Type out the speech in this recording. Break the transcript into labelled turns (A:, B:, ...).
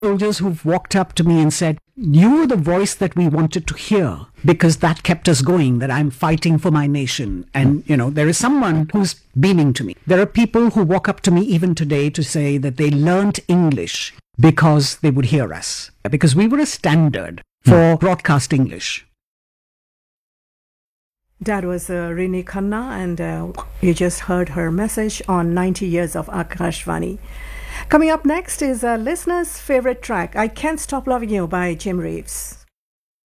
A: soldiers who've walked up to me and said, "You were the voice that we wanted to hear because that kept us going, that I'm fighting for my nation." And, there is someone who's beaming to me. There are people who walk up to me even today to say that they learnt English because they would hear us, because we were a standard for broadcast English.
B: That was Rini Khanna, and you just heard her message on 90 years of Akashvani. Coming up next is a listener's favorite track, I Can't Stop Loving You by Jim Reeves.